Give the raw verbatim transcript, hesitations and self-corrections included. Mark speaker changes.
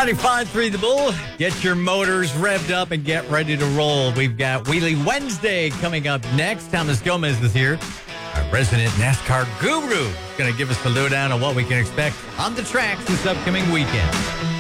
Speaker 1: ninety-five point three The Bull. Get your motors revved up and get ready to roll. We've got Wheelie Wednesday coming up next. Thomas Gomez is here, our resident NASCAR guru. Going to give us the lowdown on what we can expect on the tracks this upcoming weekend.